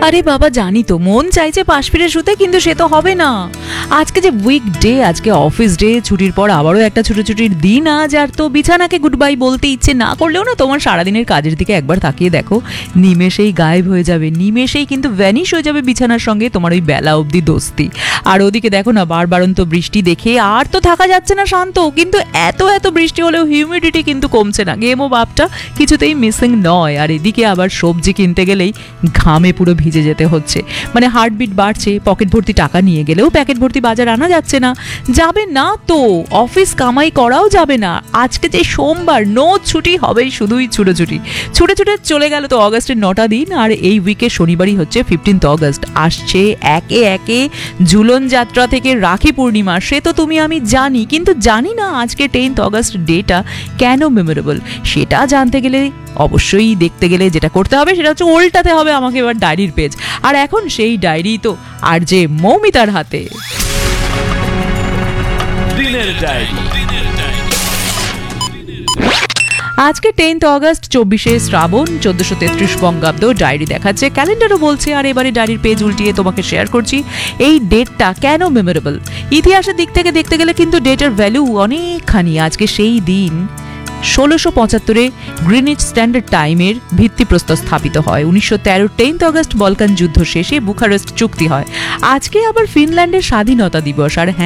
আরে বাবা, জানি তো মন চাইছে পাশ ফিরে শুতে, কিন্তু সে তো হবে না। আজকে যে উইকডে, আজকে অফিস ডে, ছুটির পর আবারও একটা ছুটির দিন আজ। আর তো বিছানাকে গুড বাই বলতে ইচ্ছে না করলেও না, তোমার সারাদিনের কাজের দিকে একবার তাকিয়ে দেখো, নিমেষেই গায়েব হয়ে যাবে, নিমেষেই কিন্তু ভ্যানিশ হয়ে যাবে বিছানার সঙ্গে তোমার ওই বেলা অবধি দোস্তি। আর ওদিকে দেখো না, বারবারন্ত বৃষ্টি দেখে আর তো থাকা যাচ্ছে না শান্ত, কিন্তু এত বৃষ্টি হলেও হিউমিডিটি কিন্তু কমছে না, গেমো ভাবটা কিছুতেই মিসিং নয়। আর এদিকে আবার সবজি কিনতে গেলেই ঘামে পুরো ভিজে যেতে হচ্ছে, মানে হার্টবিট বাড়ছে, পকেট ভর্তি টাকা নিয়ে গেলেও প্যাকেট ভর্তি বাজার আনা যাচ্ছে না। যাবে না তো, অফিস কামাই করাও যাবে না। আজকে যে সোমবার, নো ছুটি, হবেই শুধুই ছুটোছুটি। ছুটে চলে গেল তো অগাস্টের 9টা দিন। আর এই উইকে শনিবারই হচ্ছে 15 অগস্ট। আসছে একে একে ঝুলন যাত্রা থেকে রাখি পূর্ণিমা, সে তো তুমি আমি জানি, কিন্তু জানি না আজকে 10 অগস্ট ডেটা কেন মেমোরেবল। সেটা জানতে গেলে, অবশ্যই দেখতে গেলে যেটা করতে হবে সেটা হচ্ছে উল্টাতে হবে আমাকে এবার ডায়েরির পেজ। আর এখন সেই ডায়েরি তো আর যে মৌমিতার হাতে। আজকে 10 অগস্ট, 24শে শ্রাবণ, 1433 বঙ্গাব্দ। ডায়েরি দেখাচ্ছে, ক্যালেন্ডারও বলছে। আর এবারে ডায়েরির পেজ উল্টিয়ে তোমাকে শেয়ার করছি এই ডেটটা কেন মেমোরেবল। ইতিহাসের দিক থেকে দেখতে গেলে কিন্তু ডেটের ভ্যালু অনেকখানি। আজকে সেই দিন 1675-এ গ্রিনিচ স্ট্যান্ডার্ড টাইমের ভিত্তিপ্রস্তর স্থাপিত হয়। 1913 10 অগস্ট বলকান যুদ্ধ শেষে বুখারেস্ট চুক্তি হয়। আজকে আবার ফিনল্যান্ডের স্বাধীনতা দিবস। আর